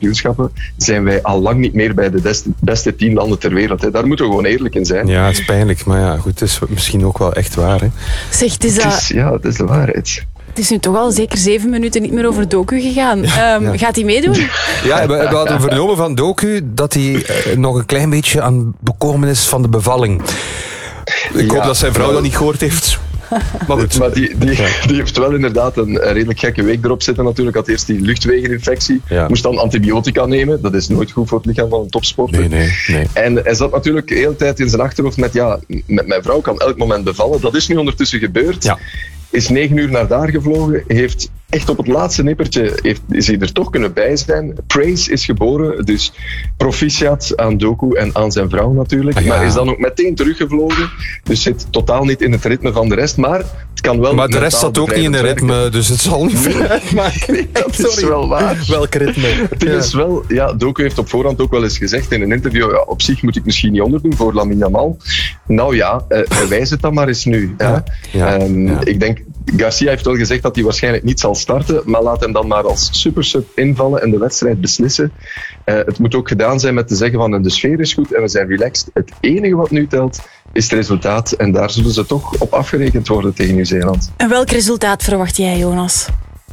kampioenschappen zijn wij al lang niet meer bij de beste 10 landen ter wereld. Hè. Daar moeten we gewoon eerlijk in zijn. Ja, het is pijnlijk, maar ja, goed, het is misschien ook wel echt waar. Hè. Zeg, het is de waarheid. Het is nu toch al zeker 7 minuten niet meer over Doku gegaan. Gaat hij meedoen? Ja, we hadden vernomen van Doku dat hij nog een klein beetje aan bekomen is van de bevalling. Ik hoop dat zijn vrouw dat niet gehoord heeft. Maar goed. Maar die heeft wel inderdaad een redelijk gekke week erop zitten natuurlijk. Had eerst die luchtwegeninfectie. Ja. Moest dan antibiotica nemen. Dat is nooit goed voor het lichaam van een topsporter. Nee. En hij zat natuurlijk de hele tijd in zijn achterhoofd met met mijn vrouw kan elk moment bevallen. Dat is nu ondertussen gebeurd. Ja. Is 9 uur naar daar gevlogen. Heeft echt op het laatste nippertje is hij er toch kunnen bij zijn. Praise is geboren. Dus proficiat aan Doku en aan zijn vrouw natuurlijk. Ja. Maar is dan ook meteen teruggevlogen. Dus zit totaal niet in het ritme van de rest. Maar het kan wel. Maar de rest zat ook niet in het ritme. Dus het zal niet veel uitmaken. Nee, dat is wel waar. Welk ritme? Het ding is wel, Doku heeft op voorhand ook wel eens gezegd in een interview, op zich moet ik misschien niet onderdoen voor Lamine Yamal. Nou ja, wijs het dan maar eens nu. Ik denk, Garcia heeft wel gezegd dat hij waarschijnlijk niet zal starten, maar laat hem dan maar als supersub invallen en de wedstrijd beslissen. Het moet ook gedaan zijn met te zeggen van de sfeer is goed en we zijn relaxed. Het enige wat nu telt is het resultaat en daar zullen ze toch op afgerekend worden tegen Nieuw-Zeeland. En welk resultaat verwacht jij, Jonas?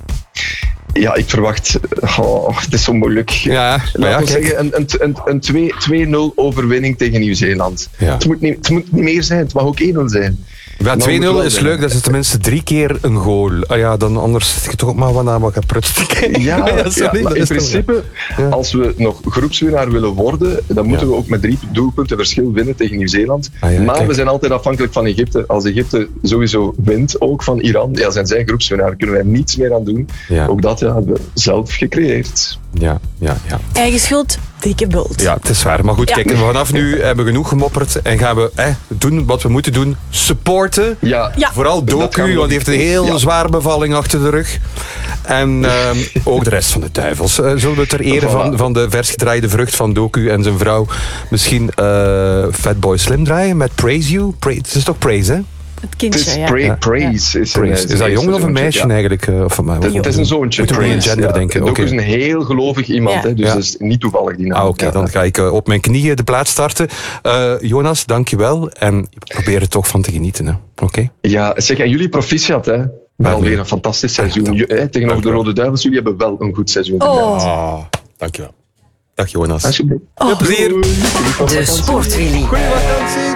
Ja, ik verwacht... het is zo moeilijk. Laten we zeggen, een 2-0 overwinning tegen Nieuw-Zeeland. Ja. Het moet niet meer zijn, het mag ook 1-0 zijn. Ja, 2-0 is leuk, dat is tenminste 3 keer een goal. Dan anders zit je toch ook maar wat naar wat geprutst. Maar in principe, als we nog groepswinnaar willen worden, dan moeten we ook met 3 doelpunten verschil winnen tegen Nieuw-Zeeland. Maar we zijn altijd afhankelijk van Egypte. Als Egypte sowieso wint, ook van Iran, zijn zij groepswinnaar. Kunnen wij niets meer aan doen. Ja. Ook dat hebben we zelf gecreëerd. Ja. Eigen schuld, dikke bult. Ja, het is waar. Maar goed, kijk, vanaf nu hebben we genoeg gemopperd en gaan we doen wat we moeten doen. Supporten. Ja. Vooral Doku, want die heeft een heel zware bevalling achter de rug. En ook de rest van de duivels. Zullen we ter ere van de versgedraaide vrucht van Doku en zijn vrouw misschien Fatboy Slim draaien met Praise You? Het is toch Praise, hè? Het kindje, Praise. Is dat een jongen of een meisje eigenlijk? Het is een zoontje. Moeten we een gender denken. Doku is een heel gelovig iemand, hè, dus dat is niet toevallig die naam. Oké, dan ga ik op mijn knieën de plaats starten. Jonas, dankjewel. En probeer er toch van te genieten. Hè. Okay? Ja, zeg, en jullie proficiat, hè? Wel weer een fantastisch seizoen. Tegenover de Rode Duivels, jullie hebben wel een goed seizoen. Dankjewel. Dag Jonas. Alsjeblieft. Veel plezier. De Sportwilly. Goeie vakantie.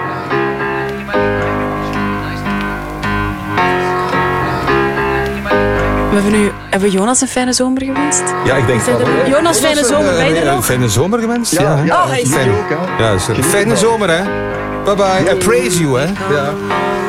Hebben we Jonas een fijne zomer gewenst? Ja, ik denk dat. Jonas, fijne zomer, ben je er nog? Een fijne zomer gewenst? Ja, hij is er ook. Fijne zomer, hè? Bye bye. I praise you, hè? Ja.